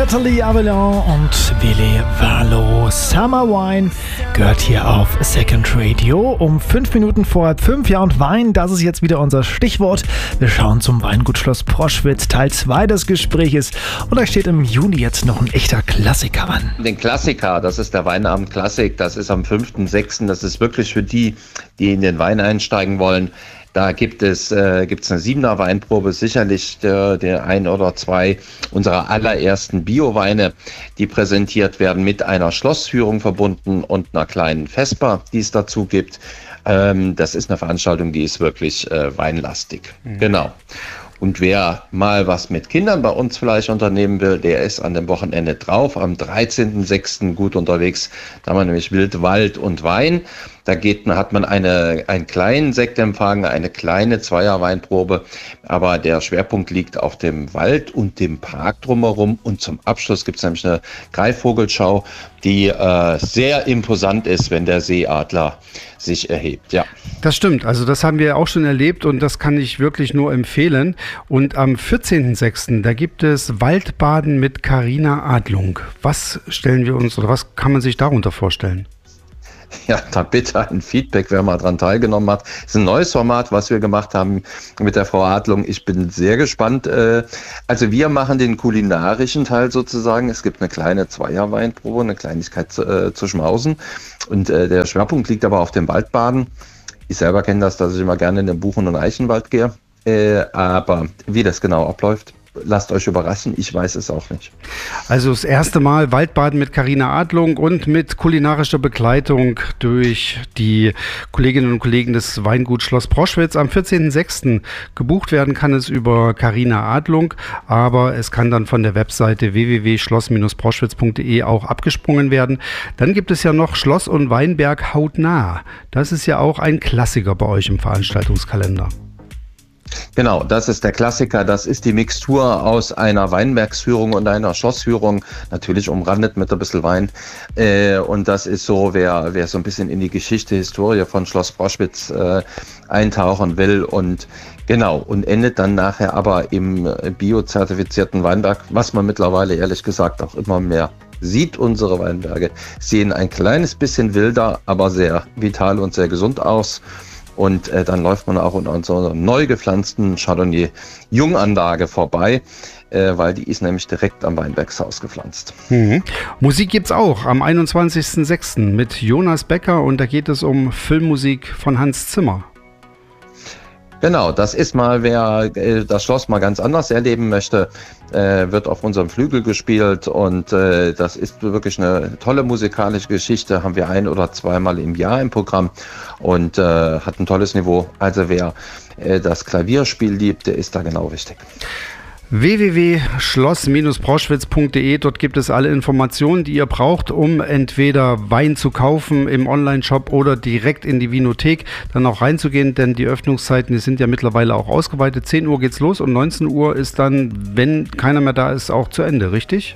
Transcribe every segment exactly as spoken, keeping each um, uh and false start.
Natalie Avalon und Willy Wallo. Summer Wine gehört hier auf Second Radio um fünf Minuten vor halb fünf. Ja, und Wein, das ist jetzt wieder unser Stichwort. Wir schauen zum Weingut Schloss Proschwitz, Teil zwei des Gespräches. Und da steht im Juni jetzt noch ein echter Klassiker an. Den Klassiker, das ist der Weinabend Klassik. Das ist am fünften sechsten Das ist wirklich für die, die in den Wein einsteigen wollen. Da gibt es äh, gibt's eine siebener Weinprobe, sicherlich der, der ein oder zwei unserer allerersten Bio-Weine, die präsentiert werden, mit einer Schlossführung verbunden und einer kleinen Vesper, die es dazu gibt. Ähm, das ist eine Veranstaltung, die ist wirklich äh, weinlastig. Mhm. Genau. Und wer mal was mit Kindern bei uns vielleicht unternehmen will, der ist an dem Wochenende drauf, am dreizehnten sechsten gut unterwegs. Da haben wir nämlich Wild, Wald und Wein. Da geht, hat man eine, einen kleinen Sektempfang, eine kleine Zweierweinprobe, aber der Schwerpunkt liegt auf dem Wald und dem Park drumherum. Und zum Abschluss gibt es nämlich eine Greifvogelschau, die äh, sehr imposant ist, wenn der Seeadler sich erhebt. Ja. Das stimmt, also das haben wir auch schon erlebt und das kann ich wirklich nur empfehlen. Und am vierzehnten sechsten da gibt es Waldbaden mit Carina Adlung. Was stellen wir uns oder was kann man sich darunter vorstellen? Ja, da bitte ein Feedback, wer mal dran teilgenommen hat. Das ist ein neues Format, was wir gemacht haben mit der Frau Adlung. Ich bin sehr gespannt. Also wir machen den kulinarischen Teil sozusagen. Es gibt eine kleine Zweierweinprobe, eine Kleinigkeit zu, zu schmausen. Und der Schwerpunkt liegt aber auf dem Waldbaden. Ich selber kenne das, dass ich immer gerne in den Buchen- und Eichenwald gehe. Aber wie das genau abläuft, lasst euch überraschen, ich weiß es auch nicht. Also das erste Mal Waldbaden mit Carina Adlung und mit kulinarischer Begleitung durch die Kolleginnen und Kollegen des Weinguts Schloss Proschwitz. Am vierzehnten sechsten gebucht werden kann es über Carina Adlung, aber es kann dann von der Webseite w w w punkt schloss Bindestrich proschwitz punkt de auch abgesprungen werden. Dann gibt es ja noch Schloss und Weinberg hautnah. Das ist ja auch ein Klassiker bei euch im Veranstaltungskalender. Genau, das ist der Klassiker. Das ist die Mixtur aus einer Weinbergsführung und einer Schlossführung, natürlich umrandet mit ein bisschen Wein. Äh, und das ist so, wer, wer so ein bisschen in die Geschichte, Historie von Schloss Proschwitz äh, eintauchen will und genau, und endet dann nachher aber im biozertifizierten Weinberg, was man mittlerweile ehrlich gesagt auch immer mehr sieht. Unsere Weinberge sehen ein kleines bisschen wilder, aber sehr vital und sehr gesund aus. Und äh, dann läuft man auch an so einer neu gepflanzten Chardonnay-Junganlage vorbei, äh, weil die ist nämlich direkt am Weinbergshaus gepflanzt. Mhm. Musik gibt's auch am einundzwanzigsten sechsten mit Jonas Becker und da geht es um Filmmusik von Hans Zimmer. Genau, das ist mal, wer äh, das Schloss mal ganz anders erleben möchte, äh, wird auf unserem Flügel gespielt und äh, das ist wirklich eine tolle musikalische Geschichte, haben wir ein- oder zweimal im Jahr im Programm und äh, hat ein tolles Niveau. Also wer äh, das Klavierspiel liebt, der ist da genau richtig. w w w punkt schloss Bindestrich proschwitz punkt de, dort gibt es alle Informationen, die ihr braucht, um entweder Wein zu kaufen im Onlineshop oder direkt in die Winothek dann auch reinzugehen, denn die Öffnungszeiten, die sind ja mittlerweile auch ausgeweitet. zehn Uhr geht's los und neunzehn Uhr ist dann, wenn keiner mehr da ist, auch zu Ende, richtig?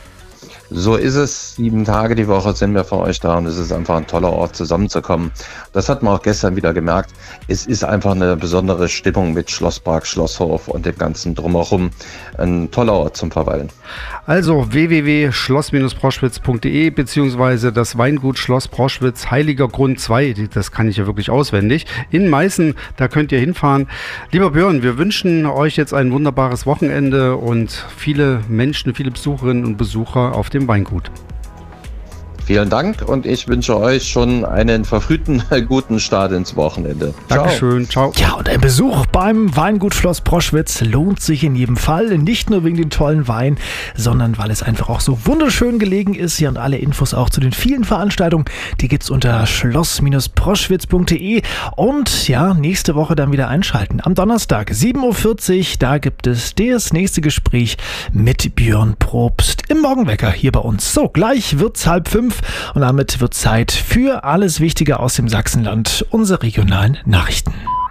So ist es. Sieben Tage die Woche sind wir für euch da und es ist einfach ein toller Ort, zusammenzukommen. Das hat man auch gestern wieder gemerkt. Es ist einfach eine besondere Stimmung mit Schlosspark, Schlosshof und dem ganzen Drumherum. Ein toller Ort zum Verweilen. Also w w w punkt schloss Bindestrich proschwitz punkt de beziehungsweise das Weingut Schloss Proschwitz, Heiliger Grund zwei, das kann ich ja wirklich auswendig, in Meißen, da könnt ihr hinfahren. Lieber Björn, wir wünschen euch jetzt ein wunderbares Wochenende und viele Menschen, viele Besucherinnen und Besucher auf dem Weingut. Vielen Dank und ich wünsche euch schon einen verfrühten guten Start ins Wochenende. Dankeschön, ciao. Ja, und ein Besuch beim Weingut Schloss Proschwitz lohnt sich in jedem Fall. Nicht nur wegen dem tollen Wein, sondern weil es einfach auch so wunderschön gelegen ist. Ja, und alle Infos auch zu den vielen Veranstaltungen, die gibt's unter schloss Bindestrich proschwitz punkt de. Und ja, nächste Woche dann wieder einschalten. Am Donnerstag, sieben Uhr vierzig, da gibt es das nächste Gespräch mit Björn Probst im Morgenwecker hier bei uns. So, gleich wird's halb fünf. Und damit wird Zeit für alles Wichtige aus dem Sachsenland, unsere regionalen Nachrichten.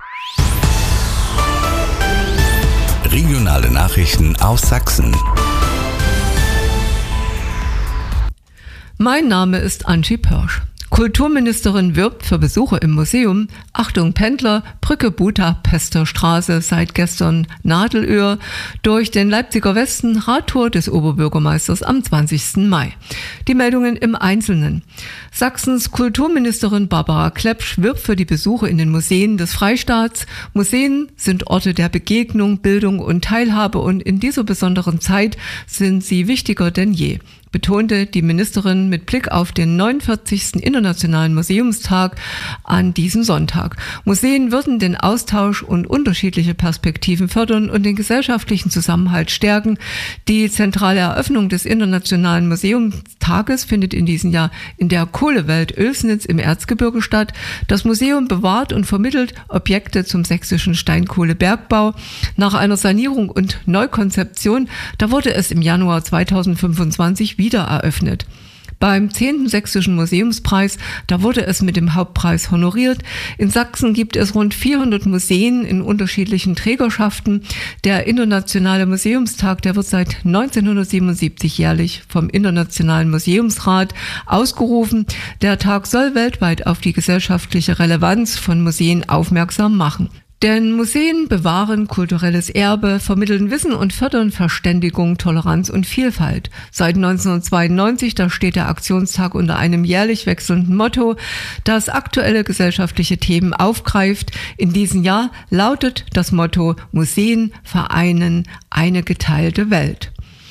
Regionale Nachrichten aus Sachsen. Mein Name ist Angie Pörsch. Kulturministerin wirbt für Besuche im Museum. Achtung Pendler, Brücke Budapester Straße seit gestern Nadelöhr. Durch den Leipziger Westen, Radtour des Oberbürgermeisters am zwanzigsten Mai. Die Meldungen im Einzelnen. Sachsens Kulturministerin Barbara Klepsch wirbt für die Besuche in den Museen des Freistaats. Museen sind Orte der Begegnung, Bildung und Teilhabe und in dieser besonderen Zeit sind sie wichtiger denn je, betonte die Ministerin mit Blick auf den neunundvierzigsten Internationalen Museumstag an diesem Sonntag. Museen würden den Austausch und unterschiedliche Perspektiven fördern und den gesellschaftlichen Zusammenhalt stärken. Die zentrale Eröffnung des Internationalen Museumstages findet in diesem Jahr in der Kohlewelt Oelsnitz im Erzgebirge statt. Das Museum bewahrt und vermittelt Objekte zum sächsischen Steinkohlebergbau. Nach einer Sanierung und Neukonzeption, da wurde es im Januar zweitausendfünfundzwanzig wieder eröffnet. Beim zehnten Sächsischen Museumspreis, da wurde es mit dem Hauptpreis honoriert. In Sachsen gibt es rund vierhundert Museen in unterschiedlichen Trägerschaften. Der Internationale Museumstag, der wird seit neunzehnhundertsiebenundsiebzig jährlich vom Internationalen Museumsrat ausgerufen. Der Tag soll weltweit auf die gesellschaftliche Relevanz von Museen aufmerksam machen. Denn Museen bewahren kulturelles Erbe, vermitteln Wissen und fördern Verständigung, Toleranz und Vielfalt. Seit neunzehnhundertzweiundneunzig, da steht der Aktionstag unter einem jährlich wechselnden Motto, das aktuelle gesellschaftliche Themen aufgreift. In diesem Jahr lautet das Motto: Museen vereinen eine geteilte Welt.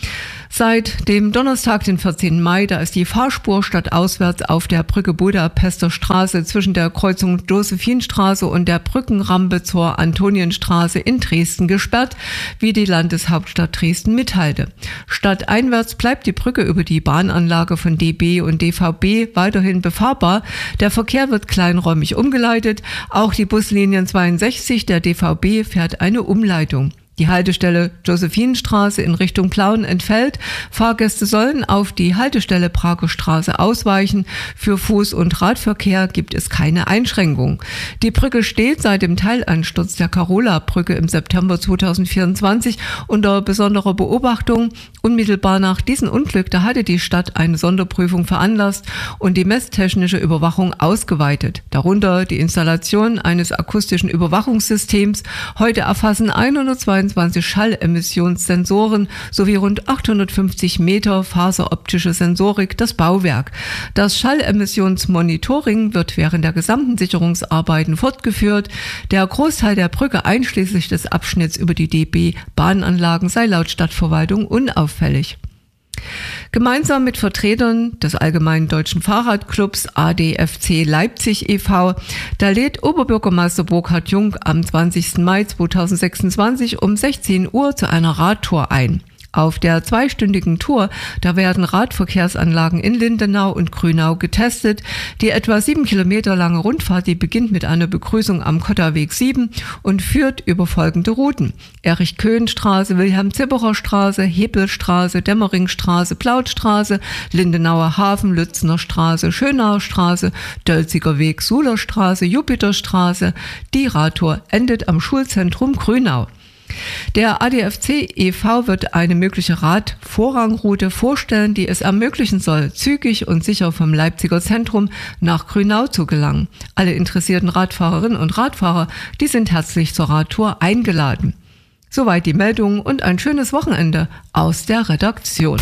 Seit dem Donnerstag, den vierzehnten Mai, da ist die Fahrspur stadtauswärts auf der Brücke Budapester Straße zwischen der Kreuzung Josephinstraße und der Brückenrampe zur Antonienstraße in Dresden gesperrt, wie die Landeshauptstadt Dresden mitteilte. Stadteinwärts bleibt die Brücke über die Bahnanlage von D B und D V B weiterhin befahrbar. Der Verkehr wird kleinräumig umgeleitet. Auch die Buslinien zweiundsechzig der D V B fährt eine Umleitung. Die Haltestelle Josephinstraße in Richtung Plauen entfällt. Fahrgäste sollen auf die Haltestelle Prager Straße ausweichen. Für Fuß- und Radverkehr gibt es keine Einschränkung. Die Brücke steht seit dem Teilansturz der Karola-Brücke im September zweitausendvierundzwanzig unter besonderer Beobachtung. Unmittelbar nach diesem Unglück, da hatte die Stadt eine Sonderprüfung veranlasst und die messtechnische Überwachung ausgeweitet. Darunter die Installation eines akustischen Überwachungssystems. Heute erfassen hundertzweiundzwanzig Schallemissionssensoren sowie rund achthundertfünfzig Meter faseroptische Sensorik das Bauwerk. Das Schallemissionsmonitoring wird während der gesamten Sicherungsarbeiten fortgeführt. Der Großteil der Brücke einschließlich des Abschnitts über die D B-Bahnanlagen sei laut Stadtverwaltung unauffällig. Gemeinsam mit Vertretern des Allgemeinen Deutschen Fahrradclubs A D F C Leipzig e V, da lädt Oberbürgermeister Burkhard Jung am zwanzigsten Mai zweitausendsechsundzwanzig um sechzehn Uhr zu einer Radtour ein. Auf der zweistündigen Tour, da werden Radverkehrsanlagen in Lindenau und Grünau getestet. Die etwa sieben Kilometer lange Rundfahrt, die beginnt mit einer Begrüßung am Kotterweg sieben und führt über folgende Routen: Erich-Köhn-Straße, Wilhelm-Zibberer-Straße, Hebelstraße, Dämmeringstraße, Plautstraße, Lindenauer Hafen, Lützner Straße, Schönauer Straße, Dölziger Weg, Suhlerstraße, Jupiterstraße. Die Radtour endet am Schulzentrum Grünau. Der A D F C e V wird eine mögliche Radvorrangroute vorstellen, die es ermöglichen soll, zügig und sicher vom Leipziger Zentrum nach Grünau zu gelangen. Alle interessierten Radfahrerinnen und Radfahrer, die sind herzlich zur Radtour eingeladen. Soweit die Meldung und ein schönes Wochenende aus der Redaktion.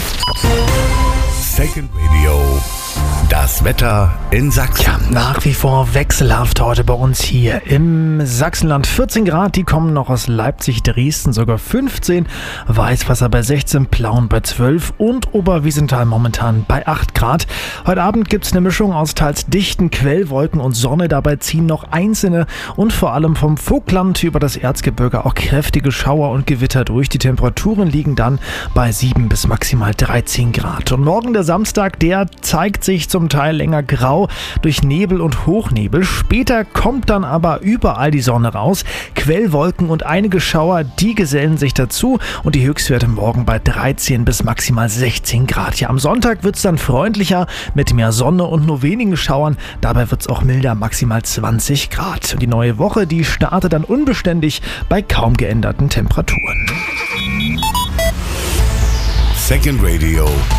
Second Radio. Das Wetter in Sachsen. Ja, nach wie vor wechselhaft heute bei uns hier im Sachsenland. vierzehn Grad, die kommen noch aus Leipzig, Dresden, sogar fünfzehn. Weißwasser bei sechzehn, Plauen bei zwölf und Oberwiesenthal momentan bei acht Grad. Heute Abend gibt es eine Mischung aus teils dichten Quellwolken und Sonne. Dabei ziehen noch einzelne und vor allem vom Vogtland über das Erzgebirge auch kräftige Schauer und Gewitter durch. Die Temperaturen liegen dann bei sieben bis maximal dreizehn Grad. Und morgen der Samstag, der zeigt sich zum Teil länger grau durch Nebel und Hochnebel. Später kommt dann aber überall die Sonne raus. Quellwolken und einige Schauer, die gesellen sich dazu und die Höchstwerte morgen bei dreizehn bis maximal sechzehn Grad. Ja, am Sonntag wird es dann freundlicher mit mehr Sonne und nur wenigen Schauern. Dabei wird es auch milder, maximal zwanzig Grad. Und die neue Woche, die startet dann unbeständig bei kaum geänderten Temperaturen. Second Radio.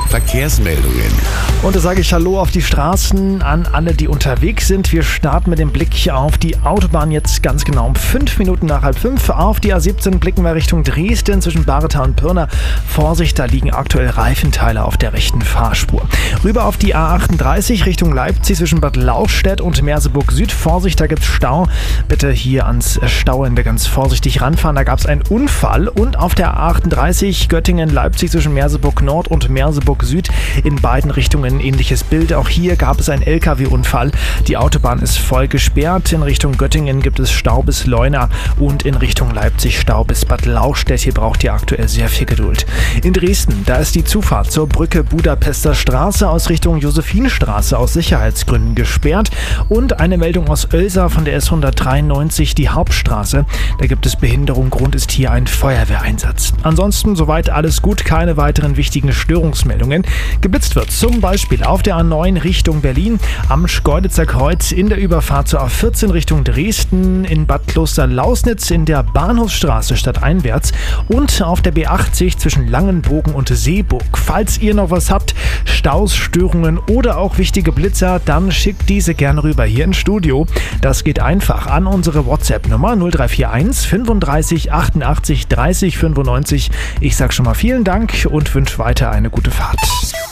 Verkehrsmeldungen. Und da sage ich Hallo auf die Straßen an alle, die unterwegs sind. Wir starten mit dem Blick auf die Autobahn jetzt ganz genau um fünf Minuten nach halb fünf. Auf die A siebzehn blicken wir Richtung Dresden zwischen Barretau und Pirna. Vorsicht, da liegen aktuell Reifenteile auf der rechten Fahrspur. Rüber auf die A achtunddreißig Richtung Leipzig zwischen Bad Lauchstädt und Merseburg Süd. Vorsicht, da gibt's Stau. Bitte hier ans Stauende ganz vorsichtig ranfahren. Da gab es einen Unfall. Und auf der A achtunddreißig Göttingen-Leipzig zwischen Merseburg Nord und Merseburg Süd in beiden Richtungen ähnliches Bild. Auch hier gab es einen L K W-Unfall. Die Autobahn ist voll gesperrt. In Richtung Göttingen gibt es Stau bis Leuna und in Richtung Leipzig Stau bis Bad Lauchstädt. Hier braucht ihr aktuell sehr viel Geduld. In Dresden, da ist die Zufahrt zur Brücke Budapester Straße aus Richtung Josephinstraße aus Sicherheitsgründen gesperrt. Und eine Meldung aus Oelsa von der S hundertdreiundneunzig, die Hauptstraße. Da gibt es Behinderung. Grund ist hier ein Feuerwehreinsatz. Ansonsten soweit alles gut. Keine weiteren wichtigen Störungsmeldungen. Geblitzt wird zum Beispiel auf der A neun Richtung Berlin, am Schkeuditzer Kreuz, in der Überfahrt zur A vierzehn Richtung Dresden, in Bad Kloster-Lausnitz, in der Bahnhofsstraße stadteinwärts und auf der B achtzig zwischen Langenbogen und Seeburg. Falls ihr noch was habt, Staus, Störungen oder auch wichtige Blitzer, dann schickt diese gerne rüber hier ins Studio. Das geht einfach an unsere WhatsApp-Nummer null drei vier eins fünfunddreißig achtundachtzig dreißig fünfundneunzig. Ich sag schon mal vielen Dank und wünsche weiter eine gute Fahrt.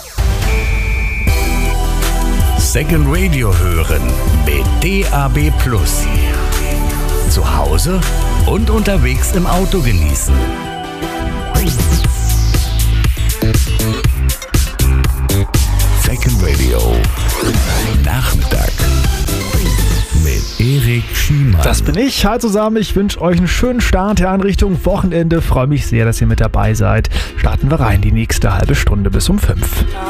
Second Radio hören mit D A B Plus. Zu Hause und unterwegs im Auto genießen. Second Radio Nachmittag mit Erik Schiemann. Das bin ich. Hi zusammen, ich wünsche euch einen schönen Start in Richtung Wochenende. Freue mich sehr, dass ihr mit dabei seid. Starten wir rein, die nächste halbe Stunde bis um fünf.